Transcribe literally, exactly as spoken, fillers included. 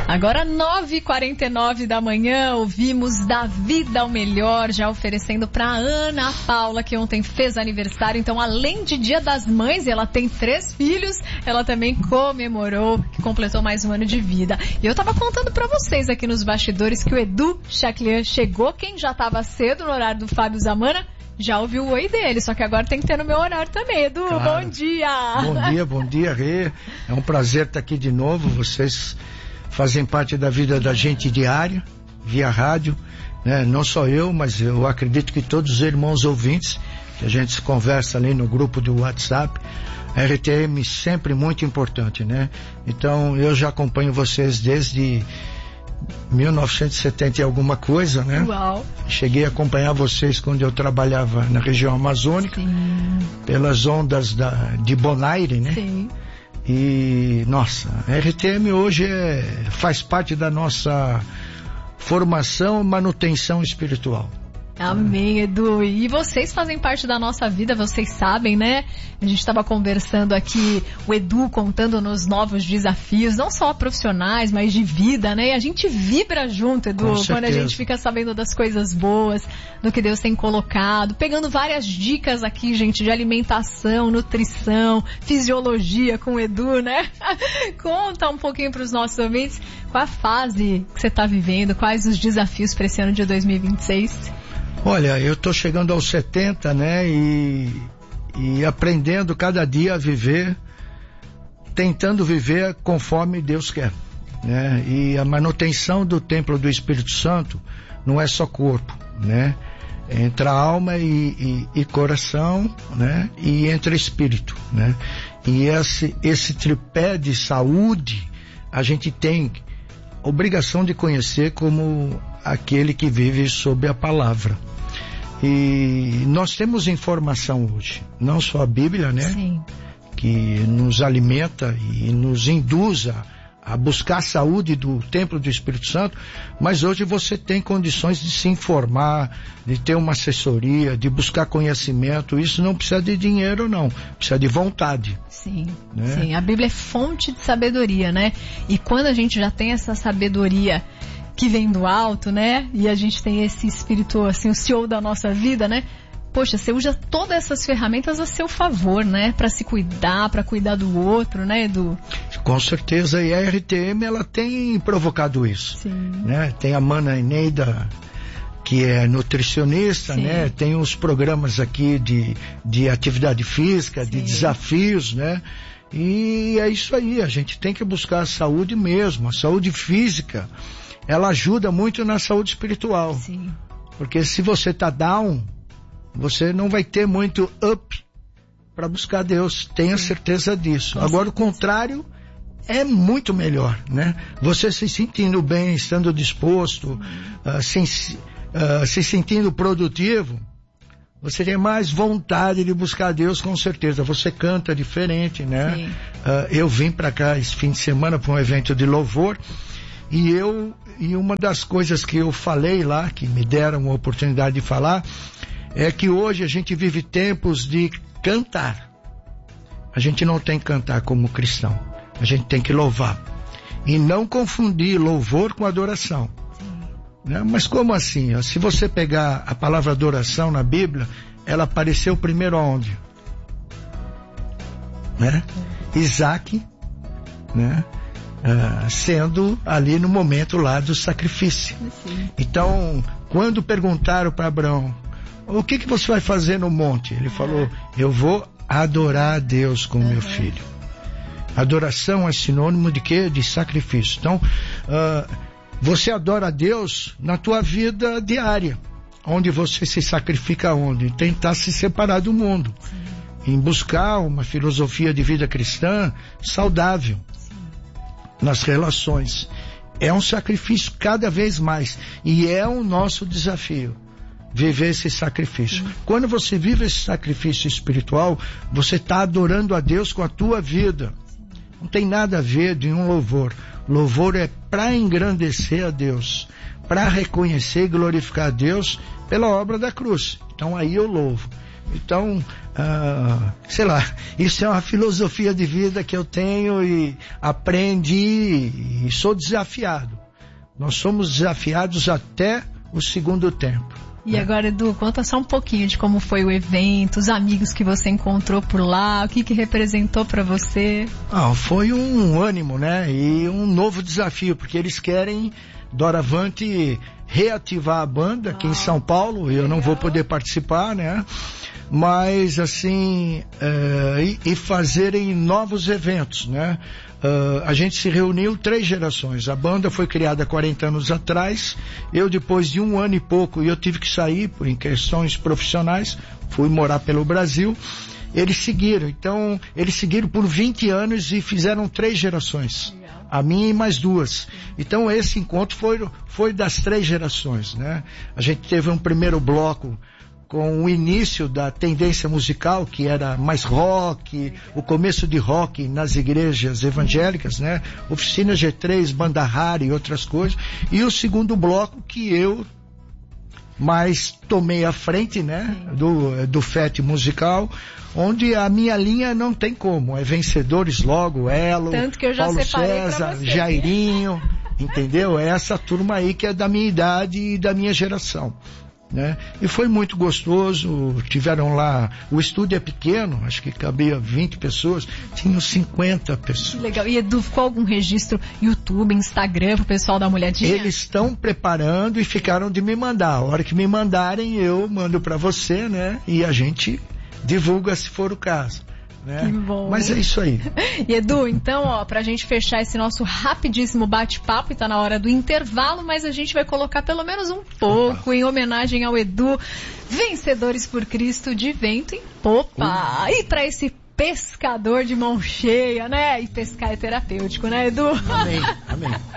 Agora nove e quarenta e nove da manhã, ouvimos Da Vida ao Melhor, já oferecendo para Ana Paula, que ontem fez aniversário. Então, além de Dia das Mães, ela tem três filhos, ela também comemorou, que completou mais um ano de vida. E eu tava contando para vocês aqui nos bastidores que o Edu Chaclian chegou. Quem já tava cedo no horário do Fábio Zamana já ouviu o oi dele, só que agora tem que ter no meu horário também. Edu, claro. Bom dia! Bom dia, bom dia, Rê. É um prazer estar aqui de novo. Vocês fazem parte da vida da gente diária, via rádio, né? Não só eu, mas eu acredito que todos os irmãos ouvintes, que a gente se conversa ali no grupo do WhatsApp. A R T M sempre muito importante, né? Então eu já acompanho vocês desde mil novecentos e setenta e alguma coisa, né? Uau. Cheguei a acompanhar vocês quando eu trabalhava na região amazônica. Sim. Pelas ondas da, de Bonaire, né? Sim. E, nossa, a R T M hoje é, faz parte da nossa formação e manutenção espiritual. Amém, Edu. E vocês fazem parte da nossa vida, vocês sabem, né? A gente estava conversando aqui, o Edu contando nos novos desafios, não só profissionais, mas de vida, né? E a gente vibra junto, Edu, quando a gente fica sabendo das coisas boas, do que Deus tem colocado, pegando várias dicas aqui, gente, de alimentação, nutrição, fisiologia com o Edu, né? Conta um pouquinho para os nossos ouvintes qual a fase que você está vivendo, quais os desafios para esse ano de dois mil e vinte e seis. Olha, eu estou chegando aos setenta, né, e, e aprendendo cada dia a viver, tentando viver conforme Deus quer, né, e a manutenção do templo do Espírito Santo não é só corpo, né, entra alma e, e, e coração, né, e entra espírito, né, e esse, esse tripé de saúde a gente tem obrigação de conhecer como aquele que vive sob a palavra. E nós temos informação hoje, não só a Bíblia, né? Sim. Que nos alimenta e nos induz a, a buscar a saúde do templo do Espírito Santo, mas hoje você tem condições de se informar, de ter uma assessoria, de buscar conhecimento. Isso não precisa de dinheiro, não, precisa de vontade. Sim, né? Sim, a Bíblia é fonte de sabedoria, né? E quando a gente já tem essa sabedoria que vem do alto, né? E a gente tem esse espírito, assim, o senhor da nossa vida, né? Poxa, você usa todas essas ferramentas a seu favor, né? Para se cuidar, para cuidar do outro, né, Edu? Com certeza, e a R T M, ela tem provocado isso. Sim. Né? Tem a Mana Eneida, que é nutricionista, sim, né? Tem os programas aqui de, de atividade física, sim, de desafios, né? E é isso aí, a gente tem que buscar a saúde mesmo, a saúde física. Ela ajuda muito na saúde espiritual. Sim. Porque se você tá down, você não vai ter muito up para buscar Deus. Tenha sim, certeza disso. Com Agora, certeza. O contrário é muito melhor, né? Você se sentindo bem, estando disposto, uh, se, uh, se sentindo produtivo, você tem mais vontade de buscar Deus, com certeza. Você canta diferente, né? Uh, eu vim para cá esse fim de semana para um evento de louvor. E eu, e uma das coisas que eu falei lá, que me deram a oportunidade de falar, é que hoje a gente vive tempos de cantar. A gente não tem que cantar como cristão. A gente tem que louvar. E não confundir louvor com adoração. Né? Mas como assim? Se você pegar a palavra adoração na Bíblia, ela apareceu primeiro aonde? Né? Isaac, né? Uh, sendo ali no momento lá do sacrifício. Sim. Então, quando perguntaram para Abraão, o que que você vai fazer no monte? Ele falou, eu vou adorar a Deus com o uhum. meu filho. Adoração é sinônimo de quê? De sacrifício. Então, uh, você adora a Deus na tua vida diária, onde você se sacrifica onde? Tentar se separar do mundo. Sim. Em buscar uma filosofia de vida cristã saudável. Nas relações. É um sacrifício cada vez mais. E é o nosso desafio. Viver esse sacrifício. Uhum. Quando você vive esse sacrifício espiritual, você está adorando a Deus com a tua vida. Não tem nada a ver de um louvor. Louvor é para engrandecer a Deus. Para reconhecer e glorificar a Deus pela obra da cruz. Então aí eu louvo. Então, ah, sei lá, isso é uma filosofia de vida que eu tenho e aprendi e sou desafiado. Nós somos desafiados até o segundo tempo. E né? Agora, Edu, conta só um pouquinho de como foi o evento, os amigos que você encontrou por lá, o que que representou para você? Ah, foi um ânimo, né? E um novo desafio, porque eles querem, doravante, reativar a banda aqui ah, em São Paulo. Eu não vou poder participar, né? Mas, assim, é, e, e fazerem novos eventos, né? Uh, a gente se reuniu três gerações. A banda foi criada há quarenta anos atrás. Eu, depois de um ano e pouco, eu tive que sair por em questões profissionais. Fui morar pelo Brasil. Eles seguiram. Então, eles seguiram por vinte anos e fizeram três gerações. A minha e mais duas. Então, esse encontro foi, foi das três gerações, né? A gente teve um primeiro bloco com o início da tendência musical, que era mais rock, o começo de rock nas igrejas evangélicas, né? Oficina G três, Banda Rara e outras coisas. E o segundo bloco que eu mais tomei à frente, né? Do, do F E T musical, onde a minha linha não tem como. É Vencedores Logo, Elo, tanto que eu já Paulo separei César, pra você. Jairinho, entendeu? É essa turma aí que é da minha idade e da minha geração. Né? E foi muito gostoso. Tiveram lá, o estúdio é pequeno, acho que cabia vinte pessoas, tinham cinquenta pessoas. Que legal. E Edu, ficou algum registro YouTube, Instagram pro pessoal dar uma olhadinha? Eles estão preparando e ficaram de me mandar. A hora que me mandarem, eu mando para você, né? E a gente divulga se for o caso. Né? Que bom. Mas é isso aí. E Edu, então, ó, pra gente fechar esse nosso rapidíssimo bate-papo, e tá na hora do intervalo, mas a gente vai colocar pelo menos um pouco Opa. Em homenagem ao Edu, Vencedores por Cristo de Vento em Popa. Uh. E pra esse pescador de mão cheia, né? E pescar é terapêutico, né, Edu? Amém, amém.